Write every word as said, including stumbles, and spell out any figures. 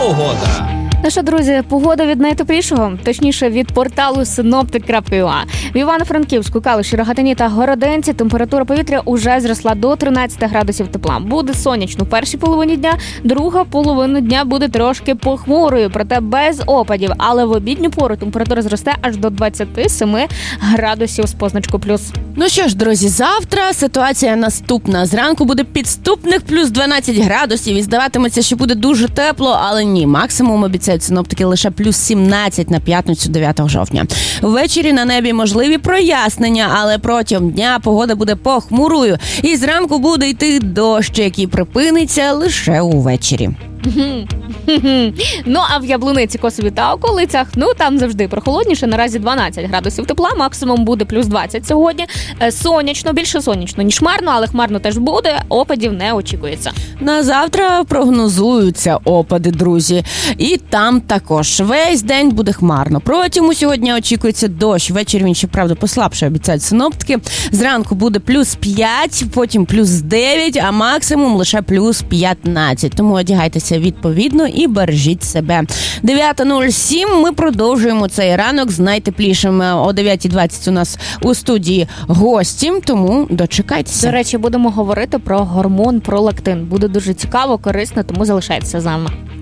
Погода. Ну що, друзі, погода від найтеплішого, точніше від порталу синоптик крапка ю а. В Івано-Франківську, Калуші, Рогатині та Городенці температура повітря уже зросла до тринадцяти градусів тепла. Буде сонячно в першій половині дня, друга половина дня буде трошки похмурою, проте без опадів. Але в обідню пору температура зросте аж до двадцяти семи градусів з позначкою плюс. Ну що ж, друзі, завтра ситуація наступна. Зранку буде підступних плюс дванадцять градусів і здаватиметься, що буде дуже тепло, але ні, максимум обіцяють синоптики лише плюс сімнадцять на п'ятницю дев'ятого жовтня. Ввечері на небі можливі прояснення, але протягом дня погода буде похмурою і зранку буде йти дощ, який припиниться лише увечері. Ну, а в Яблуниці, Косові та околицях, ну, там завжди прохолодніше, наразі дванадцять градусів тепла, максимум буде плюс двадцять сьогодні. Сонячно, більше сонячно, ніж хмарно, але хмарно теж буде, опадів не очікується. На завтра прогнозуються опади, друзі. І там також весь день буде хмарно. Протягом сьогодні очікується дощ. Ввечері він, щоправда, послабше, обіцяють синоптики. Зранку буде плюс п'ять, потім плюс дев'ять, а максимум лише плюс п'ятнадцять. Тому одягайтеся відповідно і бережіть себе. дев'ята нуль сім, ми продовжуємо цей ранок з найтеплішим. О дев'ятій двадцять у нас у студії гості, тому дочекайтеся. До речі, будемо говорити про гормон пролактин. Буде дуже цікаво, корисно, тому залишайтеся з нами.